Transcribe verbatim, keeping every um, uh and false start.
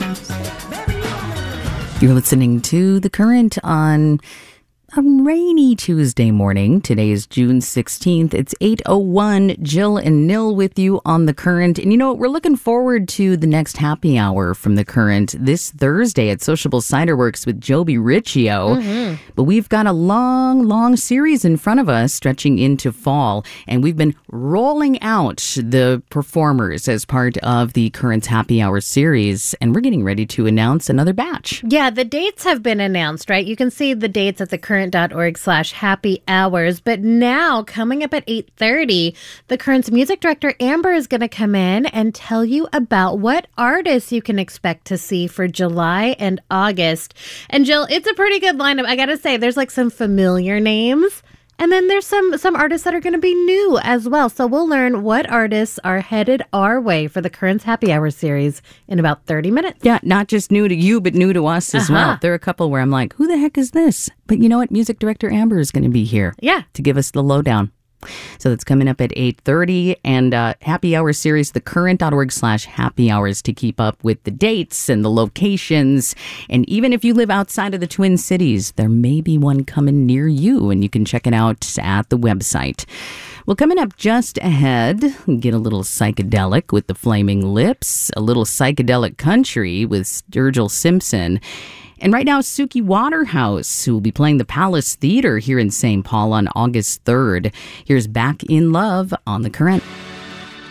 You're listening to The Current on a rainy Tuesday morning. Today is June sixteenth. It's eight oh one. Jill and Nil with you on The Current. And you know, we're looking forward to the next happy hour from The Current this Thursday at Sociable Ciderworks with Joby Riccio. Mm-hmm. But we've got a long, long series in front of us stretching into fall. And we've been rolling out the performers as part of the Current's Happy Hour series. And we're getting ready to announce another batch. Yeah, the dates have been announced, right? You can see the dates at the current dot org slash happy hours. But now, coming up at eight thirty, the Current's music director, Amber, is going to come in and tell you about what artists you can expect to see for July and August. And Jill, it's a pretty good lineup. I got to say, there's like some familiar names. And then there's some some artists that are going to be new as well. So we'll learn what artists are headed our way for the Current's Happy Hour series in about thirty minutes. Yeah, not just new to you, but new to us as uh-huh. well. There are a couple where I'm like, who the heck is this? But you know what? Music director Amber is going to be here. Yeah. To give us the lowdown. So that's coming up at eight thirty. And uh, Happy Hour series, thecurrent.org slash happy hours to keep up with the dates and the locations. And even if you live outside of the Twin Cities, there may be one coming near you, and you can check it out at the website. Well, coming up just ahead, get a little psychedelic with the Flaming Lips, a little psychedelic country with Sturgill Simpson. And right now, Suki Waterhouse, who will be playing the Palace Theater here in Saint Paul on August third. Here's Back in Love on The Current.